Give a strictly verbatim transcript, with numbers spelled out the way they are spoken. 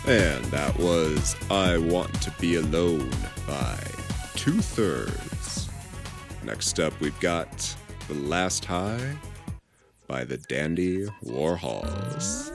And that was I Want to Be Alone by Two Thirds. Next up, we've got The Last High by the Dandy Warhols.